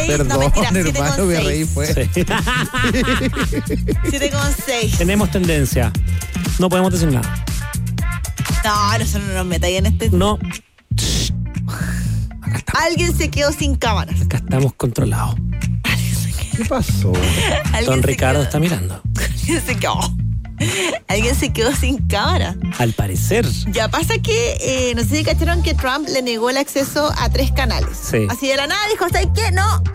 7,6. Perdón, No, mentira, hermano, me reí, 7,6. fue. 7,6. Tenemos tendencia. No podemos decir nada. No, no nos metáis en este. No. Alguien se quedó sin cámaras. Acá estamos controlados. ¿Qué pasó? Don Ricardo está mirando. Alguien se quedó sin cámara. Al parecer. Ya pasa que, no sé si cacharon que Trump le negó el acceso a 3 canales. Sí. Así de la nada dijo, ¿sabes qué? No,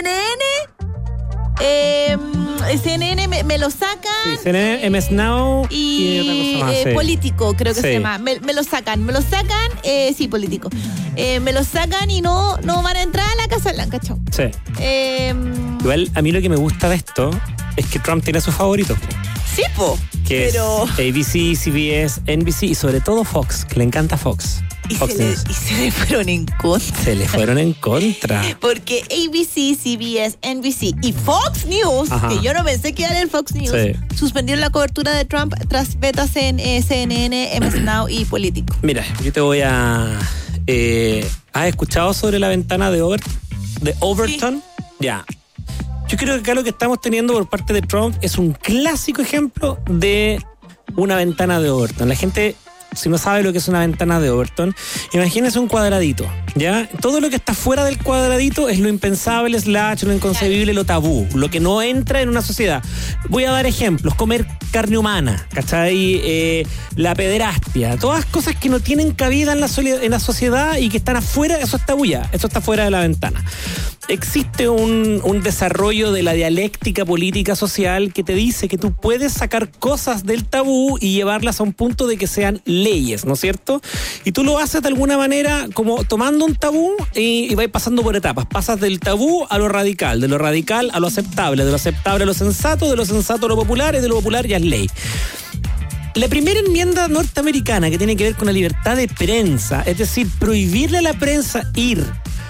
CNN me lo sacan. Sí, CNN, MS Now y otra cosa más. Sí. Político, creo que Sí. se llama. Me lo sacan, sí, político. Me lo sacan y no van a entrar a la Casa Blanca, chao. Sí. Igual, a mí lo que me gusta de esto es que Trump tiene a sus favoritos. Sí, Que pero... es ABC, CBS, NBC y sobre todo Fox, que le encanta Fox. Y Fox News. se le fueron en contra. Se le fueron en contra. Porque ABC, CBS, NBC y Fox News, Ajá. que yo no pensé que era el Fox News, Sí. suspendieron la cobertura de Trump tras vetas en CNN, MS Now y Político. Mira, yo te voy a... ¿has escuchado sobre la ventana de Overton? Sí. Ya. Yo creo que acá lo que estamos teniendo por parte de Trump es un clásico ejemplo de una ventana de Overton. La gente, si no sabe lo que es una ventana de Overton, imagínese un cuadradito, ¿ya? Todo lo que está fuera del cuadradito es lo impensable, lo inconcebible, lo tabú, lo que no entra en una sociedad. Voy a dar ejemplos: comer carne humana, ¿cachai? La pederastia, todas cosas que no tienen cabida en la sociedad y que están afuera, eso está bulla, eso está fuera de la ventana. Existe un desarrollo de la dialéctica política social que te dice que tú puedes sacar cosas del tabú y llevarlas a un punto de que sean leyes, ¿no es cierto? Y tú lo haces de alguna manera como tomando un tabú y vas pasando por etapas. Pasas del tabú a lo radical, de lo radical a lo aceptable, de lo aceptable a lo sensato, de lo sensato a lo popular y de lo popular ya es ley. La primera enmienda norteamericana, que tiene que ver con la libertad de prensa, es decir, prohibirle a la prensa ir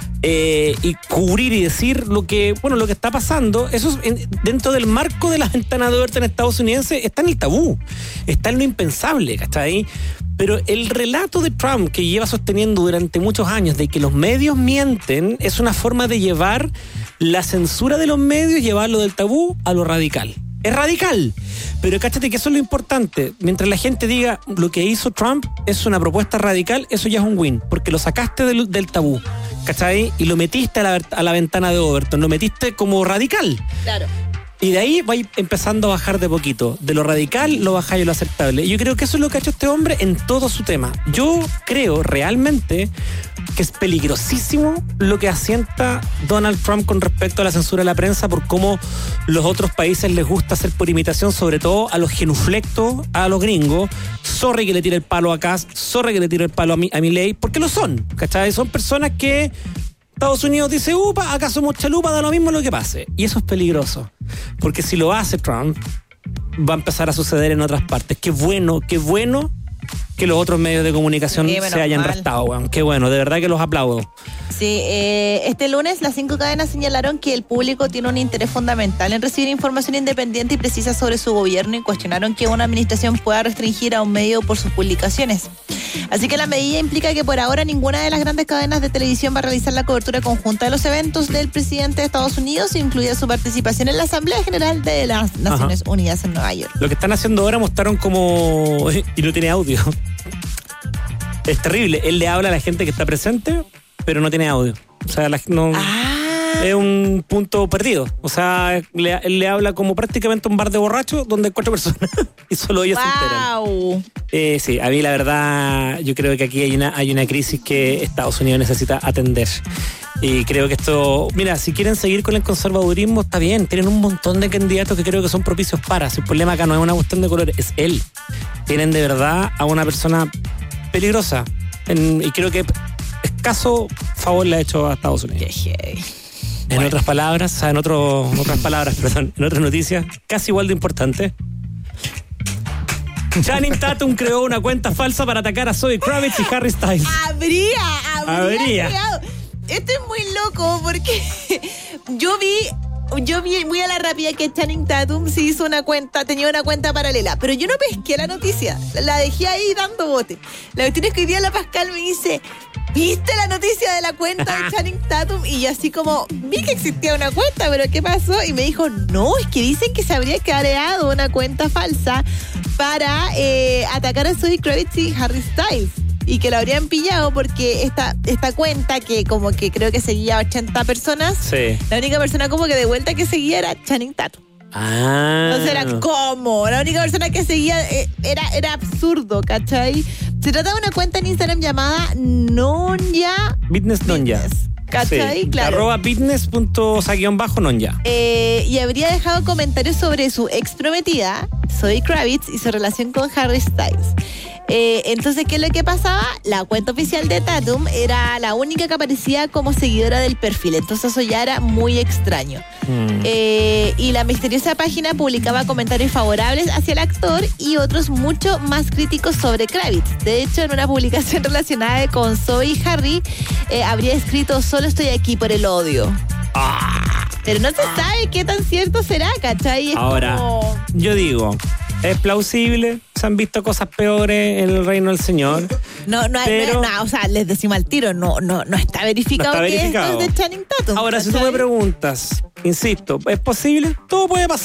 y cubrir y decir lo que está pasando, eso es dentro del marco de la ventana de Overton estadounidense, está en el tabú, está en lo impensable, ¿cachai? Pero el relato de Trump que lleva sosteniendo durante muchos años de que los medios mienten es una forma de llevar la censura de los medios, llevarlo del tabú a lo radical. Es radical, pero cáchate que eso es lo importante. Mientras la gente diga lo que hizo Trump es una propuesta radical, eso ya es un win, porque lo sacaste del tabú, ¿cachai? Y lo metiste a la ventana de Overton, lo metiste como radical. Claro. Y de ahí vais empezando a bajar de poquito. De lo radical lo bajáis a lo aceptable. Y yo creo que eso es lo que ha hecho este hombre en todo su tema. Yo creo realmente que es peligrosísimo lo que asienta Donald Trump con respecto a la censura de la prensa, por cómo los otros países les gusta hacer por imitación, sobre todo a los genuflectos, a los gringos. Sorry que le tire el palo a Kass, sorry que le tire el palo a Milei, porque lo son, ¿cachai? Son personas que Estados Unidos dice, upa, acá somos chalupa, da lo mismo lo que pase. Y eso es peligroso, porque si lo hace Trump, va a empezar a suceder en otras partes. Qué bueno que los otros medios de comunicación se hayan rastado, weón. Qué bueno, de verdad que los aplaudo. Sí, este lunes las 5 cadenas señalaron que el público tiene un interés fundamental en recibir información independiente y precisa sobre su gobierno y cuestionaron que una administración pueda restringir a un medio por sus publicaciones. Así que la medida implica que por ahora ninguna de las grandes cadenas de televisión va a realizar la cobertura conjunta de los eventos del presidente de Estados Unidos, incluida su participación en la Asamblea General de las Naciones Unidas en Nueva York. Lo que están haciendo ahora mostraron como... y no tiene audio. Es terrible. Él le habla a la gente que está presente, pero no tiene audio. O sea, no... Es un punto perdido. O sea, él le habla como prácticamente un bar de borrachos donde hay 4 personas y solo ellos se enteran. Sí, a mí la verdad, yo creo que aquí hay una crisis que Estados Unidos necesita atender. Y creo que esto... Mira, si quieren seguir con el conservadurismo, está bien. Tienen un montón de candidatos que creo que son propicios para. Si el problema acá no es una cuestión de color, es él. Tienen de verdad a una persona peligrosa. Y creo que escaso favor le ha hecho a Estados Unidos. En otras palabras, en otras noticias, casi igual de importante. Channing Tatum creó una cuenta falsa para atacar a Zoe Kravitz y Harry Styles. Habría. Esto es muy loco porque yo vi yo vi muy a la rápida que Channing Tatum se hizo tenía una cuenta paralela, pero yo no pesqué la noticia, la dejé ahí dando bote. La cuestión es que hoy día la Pascal me dice, ¿viste la noticia de la cuenta de Channing Tatum? Y yo así como, vi que existía una cuenta, pero ¿qué pasó? Y me dijo, no, es que dicen que se habría creado una cuenta falsa para atacar a Zoe Kravitz y Harry Styles. Y que lo habrían pillado porque esta cuenta, que como que creo que seguía 80 personas, Sí. la única persona como que de vuelta que seguía era Channing Tatum. Entonces era como, la única persona que seguía era absurdo, ¿cachai? Se trata de una cuenta en Instagram llamada Nonja Business Nonja. ¿Cachai? Sí. Claro. @business._Nonja. Y habría dejado comentarios sobre su ex prometida, Zoe Kravitz, y su relación con Harry Styles. Entonces, ¿qué es lo que pasaba? La cuenta oficial de Tatum era la única que aparecía como seguidora del perfil. Entonces eso ya era muy extraño. Y la misteriosa página publicaba comentarios favorables hacia el actor y otros mucho más críticos sobre Kravitz. De hecho, en una publicación relacionada con Zoe y Harry, habría escrito, solo estoy aquí por el odio. Pero no se sabe qué tan cierto será, ¿cachai? Es Ahora, como... yo digo, es plausible, se han visto cosas peores en el reino del Señor. No, pero- o sea, les decimos al tiro, no está verificado, No está que verificado. esto es de Channing Tatum. Ahora, si tú ¿cachai? me preguntas, insisto, ¿es posible? Todo puede pasar.